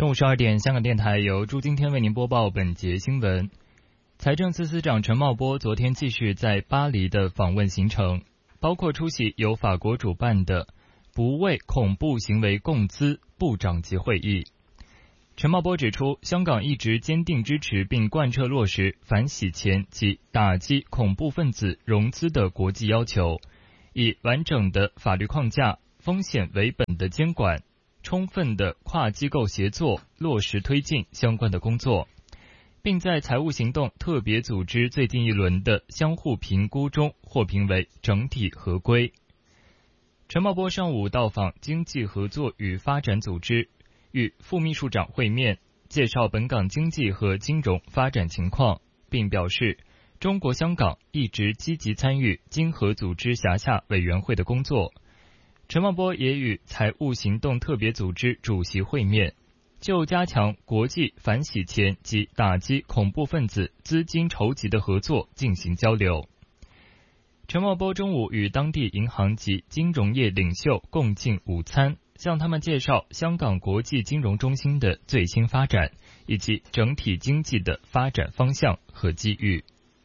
中午12点，香港电台由朱今天为您播报本节新闻。财政司司长陈茂波昨天继续在巴黎的访问行程，包括出席由法国主办的不为恐怖行为共资部长级会议。陈茂波指出，香港一直坚定支持并贯彻落实反洗钱及打击恐怖分子融资的国际要求，以完整的法律框架、风险为本的监管、充分的跨机构协作落实推进相关的工作，并在财务行动特别组织最近一轮的相互评估中获评为整体合规。陈茂波上午到访经济合作与发展组织，与副秘书长会面，介绍本港经济和金融发展情况，并表示中国香港一直积极参与经合组织辖下委员会的工作。陈茂波也与财务行动特别组织主席会面，就加强国际反洗钱及打击恐怖分子资金筹集的合作进行交流。陈茂波中午与当地银行及金融业领袖共进午餐，向他们介绍香港国际金融中心的最新发展，以及整体经济的发展方向和机遇。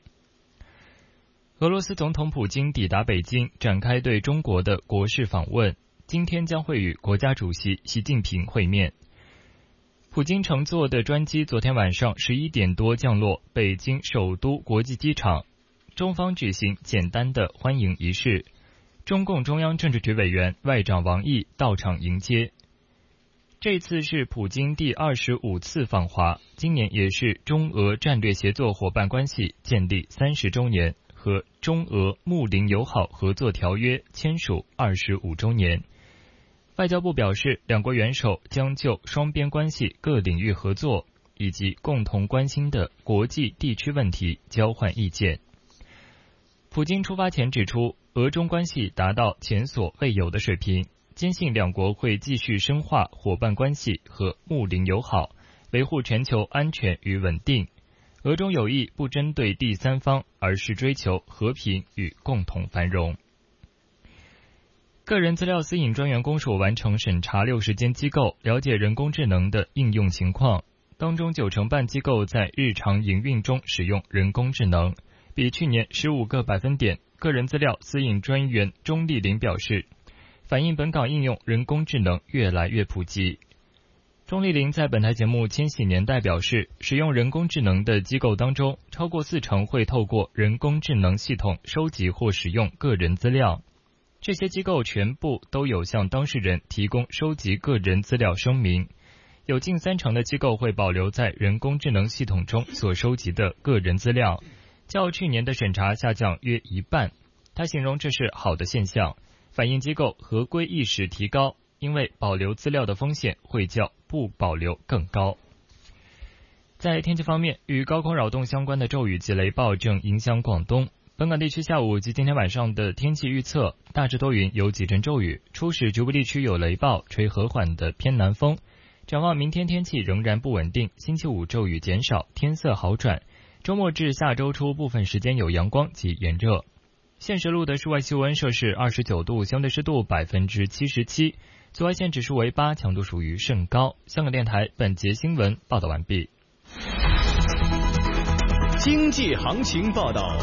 俄罗斯总统普京抵达北京，展开对中国的国事访问，今天将会与国家主席习近平会面。普京乘坐的专机昨天晚上11点多降落北京首都国际机场，中方举行简单的欢迎仪式，中共中央政治局委员外长王毅到场迎接。这次是普京第25次访华，今年也是中俄战略协作伙伴关系建立30周年和中俄睦邻友好合作条约签署25周年。外交部表示，两国元首将就双边关系各领域合作以及共同关心的国际地区问题交换意见。普京出发前指出，俄中关系达到前所未有的水平，坚信两国会继续深化伙伴关系和睦邻友好，维护全球安全与稳定。俄中友谊不针对第三方，而是追求和平与共同繁荣。个人资料私隐专员公署完成审查60间机构，了解人工智能的应用情况，当中9成半机构在日常营运中使用人工智能，比去年15个百分点。个人资料私隐专员钟丽玲表示，反映本港应用人工智能越来越普及。钟丽玲在本台节目《千禧年代》表示，使用人工智能的机构当中，超过4成会透过人工智能系统收集或使用个人资料。这些机构全部都有向当事人提供收集个人资料声明，有近3成的机构会保留在人工智能系统中所收集的个人资料，较去年的审查下降约1半。他形容这是好的现象，反映机构合规意识提高，因为保留资料的风险会较不保留更高。在天气方面，与高空扰动相关的骤雨及雷暴正影响广东。本港地区下午及今天晚上的天气预测，大致多云，有几阵骤雨，初时局部地区有雷暴，吹和缓的偏南风。展望明天天气仍然不稳定，星期五骤雨减少，天色好转，周末至下周初部分时间有阳光及炎热。现时录的室外气温摄氏29度，相对湿度77%，紫外线指数为8，强度属于甚高。香港电台本节新闻报道完毕。 经济行情报道。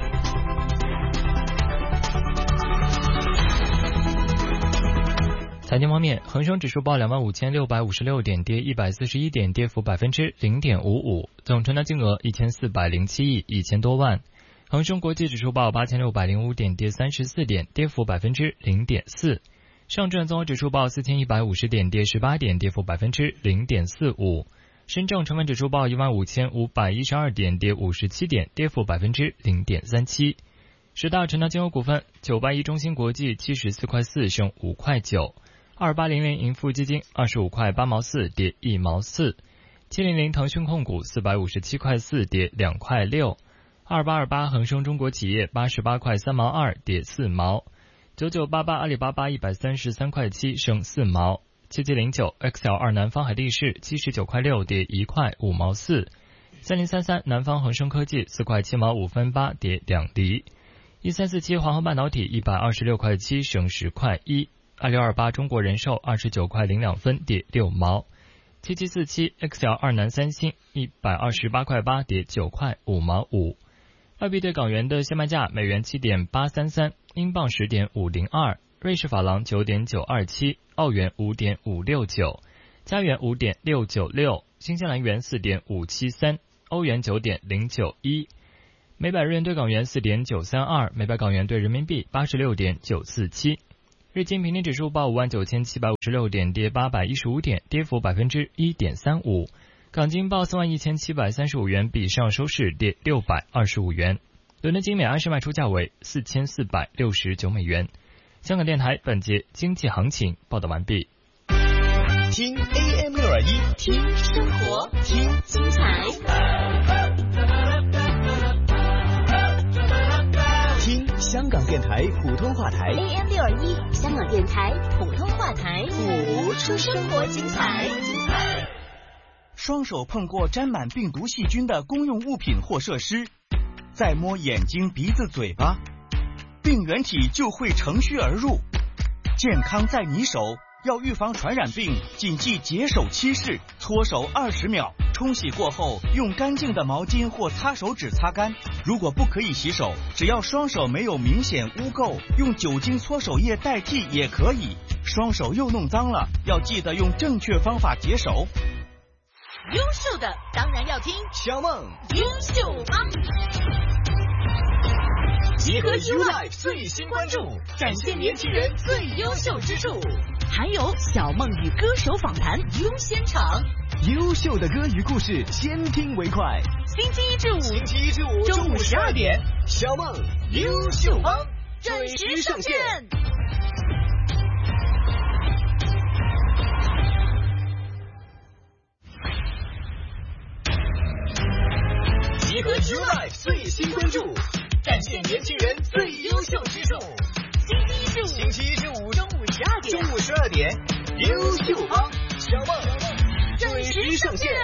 财经方面，恒生指数报25,656点，跌141点，跌幅0.55%，总成交金额1407亿1000多万。恒生国际指数报8605点，跌34点，跌幅0.4%。上证综合指数报4150点，跌18点，跌幅0.45%。深证成分指数报15512点，跌57点，跌幅0.37%。十大成交金额股份：981中芯国际74块4升5块9，2800盈富基金25块8毛4跌1毛4，700腾讯控股457块4跌2块6，2828恒生中国企业88块3毛2跌4毛，9988阿里巴巴133块7升4毛，7709 XL2南方海力士79块6跌1块5毛4，3033南方恒生科技4块7毛5分8跌2厘，1347华虹半导体126块7升10块1，2628中国人寿29块02分跌6毛 7747 XL 2南3星128块8跌9块5毛5。外币对港元的现卖价：美元7.833，英镑10.502，瑞士法郎9.927，澳元5.569，加元5.696，新西兰元4.573，欧元9.091，每百日元对港元4.932，每百港元对人民币86.947。日经平均指数报59756点，跌815点，跌幅1.35%。港金报41735元，比上收市跌625元。伦敦金每安士卖出价为4469美元。香港电台本节经济行情报道完毕。 听 AM621， 听生活，听精彩， 听香港电台普通话台 AM621， 香港电台普通话台， 谱出生活精彩。 双手碰过沾满病毒细菌的公用物品或设施，再摸眼睛、鼻子、嘴巴，病原体就会乘虚而入。健康在你手，要预防传染病，谨记洁手7式，搓手20秒，冲洗过后用干净的毛巾或擦手纸擦干。如果不可以洗手，只要双手没有明显污垢，用酒精搓手液代替也可以。双手又弄脏了，要记得用正确方法洁手。 优秀的当然要听小梦优秀帮， 结合 YouLife 最新关注，展现年轻人最优秀之处， 还有小梦与歌手访谈优先场， 优秀的歌与故事先听为快。 星期一至五中午12点，小梦优秀帮准时上线。 结合 YouLife 最新关注，展现年轻人最优秀之处。星期一至五中午12点，优秀帮小梦准时上线。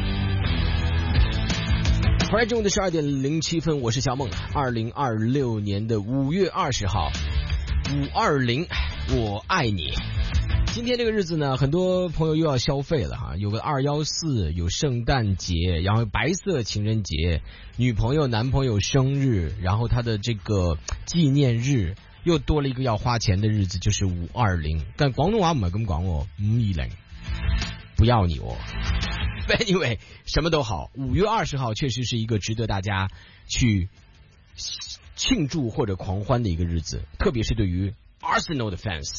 欢迎中午的12点07分，我是小梦。2026年的5月20号，520，我爱你。今天这个日子呢，很多朋友又要消费了哈，有个214，有圣诞节，然后白色情人节，女朋友男朋友生日，然后他的这个纪念日，又多了一个要花钱的日子，就是520。但廣東話唔係咁講喎，520，不要你哦。But anyway， 什么都好，5月20號确实是一个值得大家去庆祝或者狂欢的一个日子，特别是对于 Arsenal 的 fans。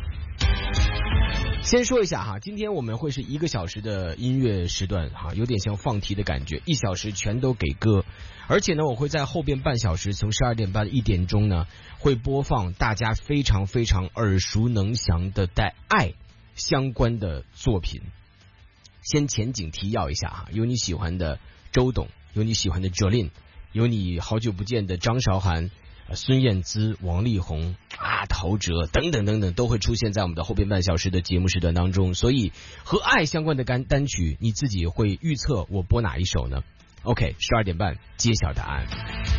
先说一下哈，今天我们会是1个小时的音乐时段哈，有点像放题的感觉，1小时全都给歌，而且呢，我会在后边半小时，从12点半1点钟呢，会播放大家非常非常耳熟能详的带爱相关的作品。先前景提要一下哈，有你喜欢的周董，有你喜欢的 Jolin， 有你好久不见的张韶涵、孙燕姿、王力宏陶喆等等等等，都会出现在我们的后边半小时的节目时段当中。所以和爱相关的单曲，你自己会预测我播哪一首呢？ OK， 12点半揭晓答案。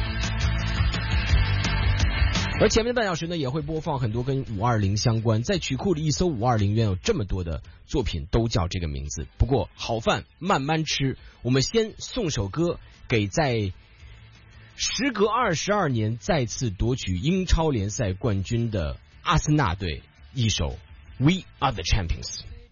而前面的半小时呢，也会播放很多跟520相关，在曲库里一搜520，原有这么多的作品都叫这个名字。不过好饭慢慢吃，我们先送首歌给在时隔22年再次夺取英超联赛冠军的阿森纳队，一首 We Are the Champions。